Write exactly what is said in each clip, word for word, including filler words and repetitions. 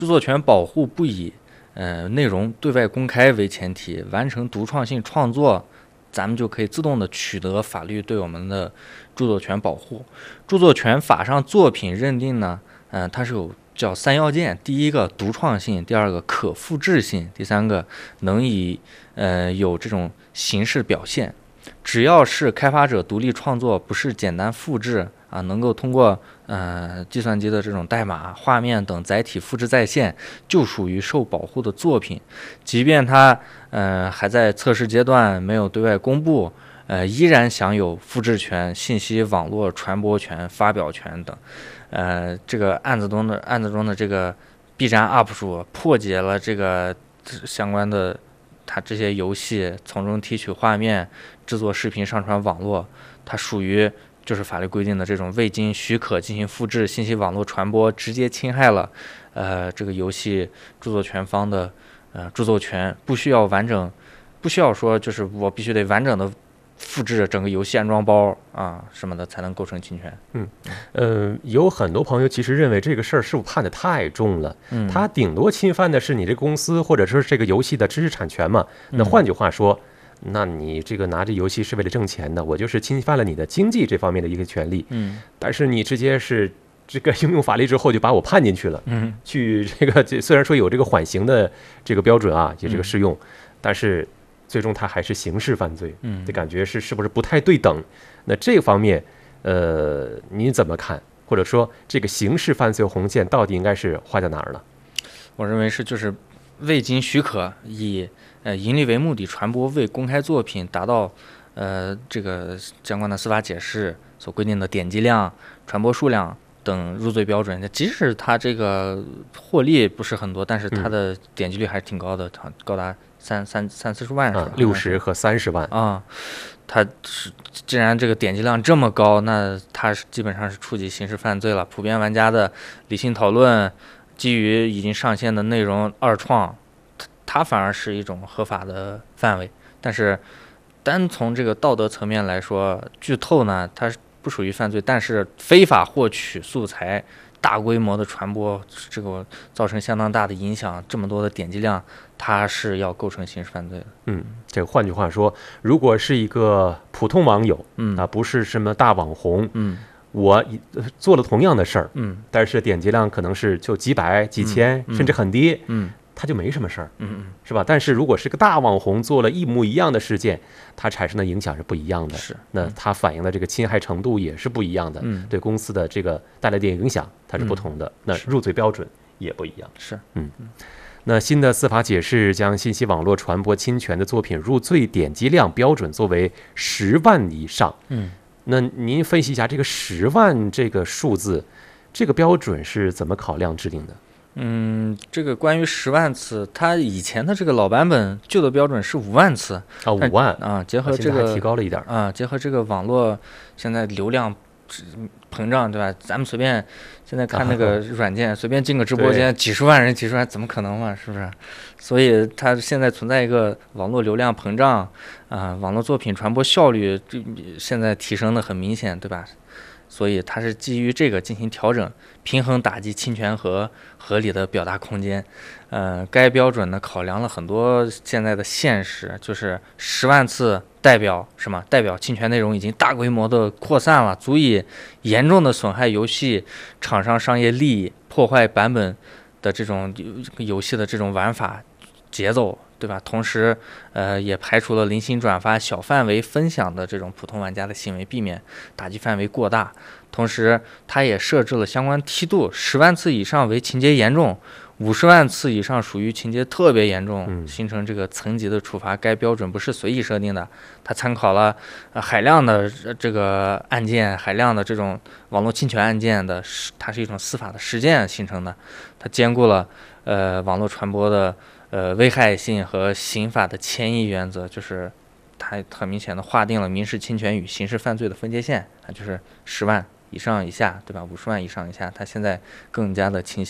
著作权保护不以呃内容对外公开为前提，完成独创性创作，咱们就可以自动的取得法律对我们的著作权保护。著作权法上作品认定呢，嗯、呃，它是有叫三要件：第一个独创性，第二个可复制性，第三个能以呃有这种形式表现。只要是开发者独立创作，不是简单复制啊，能够通过呃计算机的这种代码、画面等载体复制在线，就属于受保护的作品。即便它呃还在测试阶段，没有对外公布，呃依然享有复制权、信息网络传播权、发表权等。呃，这个案子中的案子中的这个 B 站 U P 主破解了这个相关的。它这些游戏从中提取画面、制作视频、上传网络，它属于就是法律规定的这种未经许可进行复制、信息网络传播，直接侵害了呃这个游戏著作权方的呃著作权，不需要完整，不需要说就是我必须得完整的复制整个游戏安装包啊什么的才能构成侵权。 嗯，呃，有很多朋友其实认为这个事儿是不是判得太重了？ 嗯， 他顶多侵犯的是你这公司或者说是这个游戏的知识产权嘛。那换句话说，嗯、那你这个拿着游戏是为了挣钱的，我就是侵犯了你的经济这方面的一个权利。 嗯， 但是你直接是这个应用法律之后就把我判进去了。 嗯， 去这个虽然说有这个缓刑的这个标准啊，也这个适用，嗯、但是。最终它还是刑事犯罪， 嗯， 这感觉是是不是不太对等？那这个方面，呃，你怎么看？或者说，这个刑事犯罪红线到底应该是画在哪儿呢？ 我认为是就是未经许可以呃盈利为目的传播未公开作品，达到呃这个相关的司法解释所规定的点击量、传播数量等入罪标准。即使它这个获利不是很多，但是它的点击率还是挺高的，它高达。三三三四十万是吧？ 六十和三十万啊，它是既然这个点击量这么高，那它是基本上是触及刑事犯罪了。普遍玩家的理性讨论，基于已经上线的内容二创，它它反而是一种合法的范围。但是单从这个道德层面来说，剧透呢，它不属于犯罪，但是非法获取素材。大规模的传播，这个造成相当大的影响，这么多的点击量，它是要构成刑事犯罪的。 嗯，这个换句话说，如果是一个普通网友，嗯啊，不是什么大网红， 嗯， 我做了同样的事儿， 嗯， 但是点击量可能是就几百、几千， 嗯、 甚至很低， 嗯。 他就没什么事儿， 嗯嗯， 是吧？但是如果是个大网红做了一模一样的事件，它产生的影响是不一样的， 是， 那它反映的这个侵害程度也是不一样的， 嗯， 对公司的这个带来的影响它是不同的， 嗯、 那入罪标准也不一样， 是， 嗯。那新的司法解释将信息网络传播侵权的作品入罪点击量标准作为十万以上， 嗯， 那您分析一下这个十万这个数字，这个标准是怎么考量制定的？ 嗯，这个关于十万次，它以前的这个老版本旧的标准是五万次啊，五万啊，结合这个还提高了一点啊，结合这个网络现在流量膨胀，对吧？咱们随便现在看那个软件，啊、随便进个直播间，几十万人，几十万怎么可能嘛？是不是？所以它现在存在一个网络流量膨胀啊，网络作品传播效率这现在提升的很明显，对吧？所以它是基于这个进行调整，平衡打击侵权和合理的表达空间。呃，该标准呢考量了很多现在的现实，就是十万次代表什么？代表侵权内容已经大规模的扩散了，足以严重的损害游戏厂商商业利益，破坏版本的这种游戏的这种玩法节奏。对吧？同时，呃，也排除了零星转发、小范围分享的这种普通玩家的行为，避免打击范围过大。同时，它也设置了相关梯度，十万次以上为情节严重，五十万次以上属于情节特别严重， 嗯、 形成这个层级的处罚。该标准不是随意设定的，它参考了、呃、海量的这个案件、海量的这种网络侵权案件的，它是一种司法的实践形成的，它兼顾了呃网络传播的。呃，危害性和刑法的迁移原则，就是它很明显的划定了民事侵权与刑事犯罪的分界线，啊，就是十万以上以下，对吧？五十万以上以下，它现在更加的清晰了。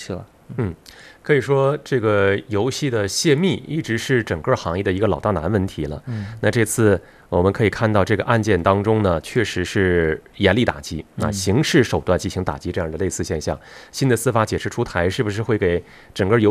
嗯，可以说这个游戏的泄密一直是整个行业的一个老大难问题了。 嗯， 那这次我们可以看到这个案件当中呢，确实是严厉打击啊，刑事手段进行打击这样的类似现象。新的司法解释出台，是不是会给整个游